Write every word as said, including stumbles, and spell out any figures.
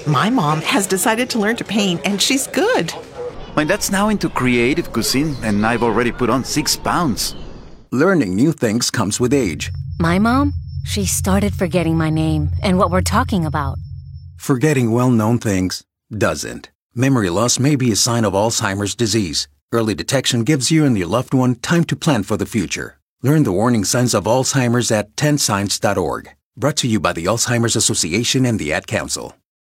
My mom has decided to learn to paint, and she's good. My dad's now into creative cuisine, and I've already put on six pounds. Learning new things comes with age. My mom, she started forgetting my name and what we're talking about. Forgetting well-known things doesn't. Memory loss may be a sign of Alzheimer's disease. Early detection gives you and your loved one time to plan for the future. Learn the warning signs of Alzheimer's at ten signs dot org. Brought to you by the Alzheimer's Association and the Ad Council.